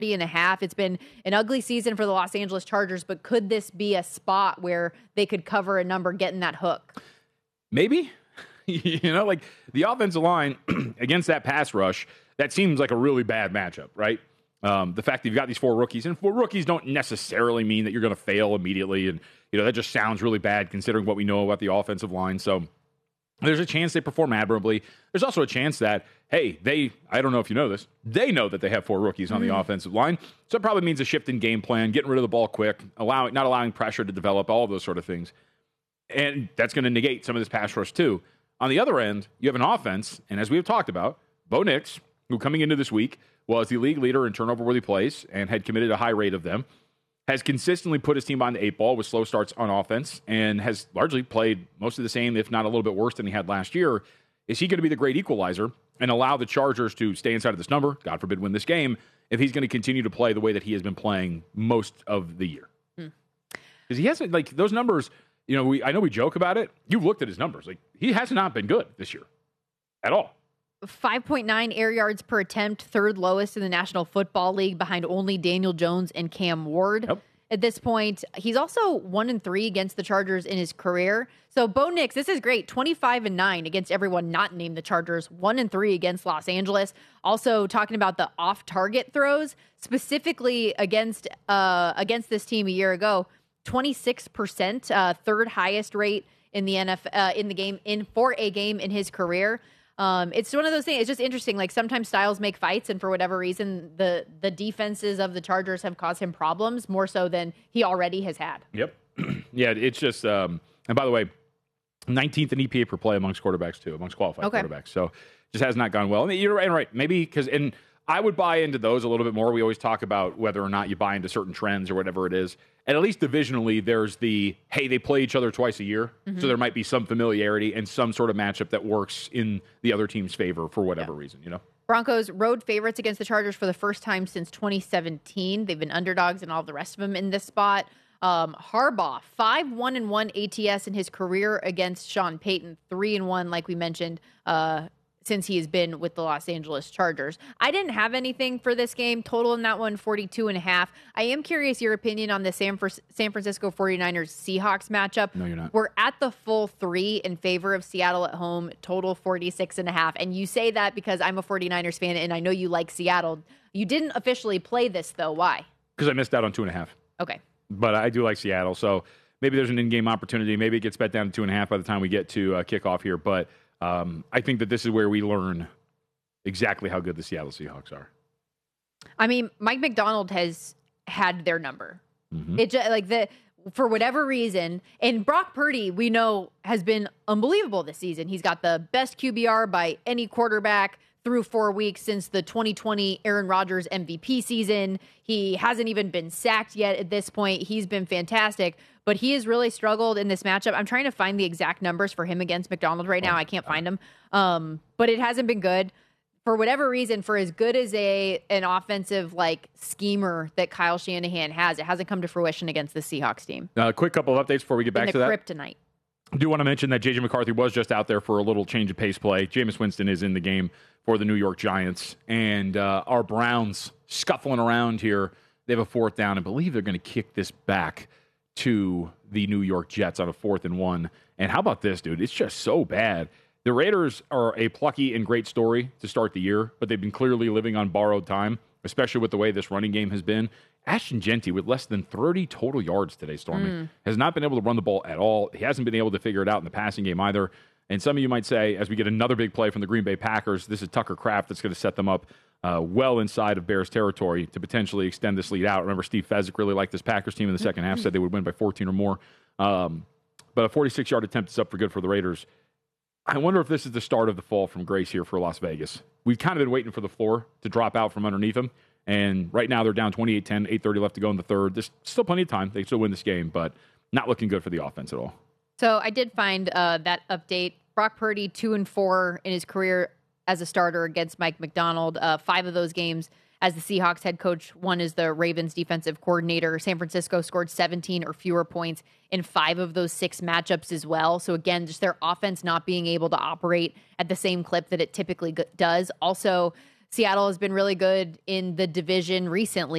40.5. It's been an ugly season for the Los Angeles Chargers, but could this be a spot where they could cover a number getting that hook? Maybe. Like the offensive line against that pass rush, that seems like a really bad matchup, right? The fact that you've got these 4 rookies, and 4 rookies don't necessarily mean that you're going to fail immediately. And, that just sounds really bad considering what we know about the offensive line. So there's a chance they perform admirably. There's also a chance that, hey, I don't know if you know this, they know that they have 4 rookies on the offensive line. So it probably means a shift in game plan, getting rid of the ball quick, not allowing pressure to develop, all of those sort of things. And that's going to negate some of this pass rush too. On the other end, you have an offense, and as we have talked about, Bo Nix, who coming into this week was the league leader in turnover-worthy plays and had committed a high rate of them, has consistently put his team on the 8 ball with slow starts on offense and has largely played most of the same, if not a little bit worse than he had last year. Is he going to be the great equalizer and allow the Chargers to stay inside of this number, God forbid win this game, if he's going to continue to play the way that he has been playing most of the year? Because he hasn't, those numbers, I know we joke about it. You've looked at his numbers. He has not been good this year at all. 5.9 air yards per attempt, third lowest in the National Football League behind only Daniel Jones and Cam Ward. Yep. At this point, he's also 1-3 against the Chargers in his career. So Bo Nix, this is great. 25-9 against everyone not named the Chargers. 1-3 against Los Angeles. Also talking about the off-target throws, specifically against this team a year ago. 26%, third highest rate in the NFL in the game for a game in his career. It's one of those things. It's just interesting. Sometimes styles make fights, and for whatever reason, the defenses of the Chargers have caused him problems more so than he already has had. Yep. Yeah, it's just. And by the way, 19th in EPA per play amongst quarterbacks too, amongst qualified quarterbacks. So just has not gone well. And you're right. Maybe because I would buy into those a little bit more. We always talk about whether or not you buy into certain trends or whatever it is. And at least divisionally, there's they play each other twice a year. So there might be some familiarity and some sort of matchup that works in the other team's favor for whatever reason, Broncos road favorites against the Chargers for the first time since 2017. They've been underdogs and all the rest of them in this spot. Harbaugh, 5-1-1 ATS in his career against Sean Payton, 3-1, like we mentioned, since he has been with the Los Angeles Chargers. I didn't have anything for this game. Total in that one, 42.5. I am curious your opinion on the San Francisco 49ers Seahawks matchup. No, you're not. We're at the full 3 in favor of Seattle at home, total 46.5. And you say that because I'm a 49ers fan and I know you like Seattle. You didn't officially play this, though. Why? Because I missed out on 2.5. Okay. But I do like Seattle, so maybe there's an in-game opportunity. Maybe it gets bet down to 2.5 by the time we get to kickoff here. But I think that this is where we learn exactly how good the Seattle Seahawks are. I mean, Mike Macdonald has had their number. Mm-hmm. It just, for whatever reason, and Brock Purdy, we know, has been unbelievable this season. He's got the best QBR by any quarterback through 4 weeks since the 2020 Aaron Rodgers MVP season. He hasn't even been sacked yet at this point. He's been fantastic, but he has really struggled in this matchup. I'm trying to find the exact numbers for him against McDonald right now. I can't find them. But it hasn't been good. For whatever reason, for as good as an offensive schemer that Kyle Shanahan has, it hasn't come to fruition against the Seahawks team. A quick couple of updates before we get back to that. Kryptonite. I do want to mention that J.J. McCarthy was just out there for a little change of pace play. Jameis Winston is in the game for the New York Giants. And our Browns scuffling around here. They have a 4th down. I believe they're going to kick this back to the New York Jets on a 4th and 1. And how about this, dude? It's just so bad. The Raiders are a plucky and great story to start the year, but they've been clearly living on borrowed time, especially with the way this running game has been. Ashton Genty with less than 30 total yards today, Stormy, has not been able to run the ball at all. He hasn't been able to figure it out in the passing game either. And some of you might say, as we get another big play from the Green Bay Packers, this is Tucker Kraft that's going to set them up well inside of Bears territory to potentially extend this lead out. Remember, Steve Fezzik really liked this Packers team in the second half, said they would win by 14 or more. But a 46-yard attempt is up for good for the Raiders. I wonder if this is the start of the fall from grace here for Las Vegas. We've kind of been waiting for the floor to drop out from underneath them. And right now they're down 28-10, 8:30 left to go in the third. There's still plenty of time. They still win this game, but not looking good for the offense at all. So I did find that update. Brock Purdy, 2-4 in his career as a starter against Mike Macdonald. 5 of those games as the Seahawks head coach, 1 is the Ravens defensive coordinator. San Francisco scored 17 or fewer points in 5 of those 6 matchups as well. So again, just their offense not being able to operate at the same clip that it typically does. Also, Seattle has been really good in the division recently.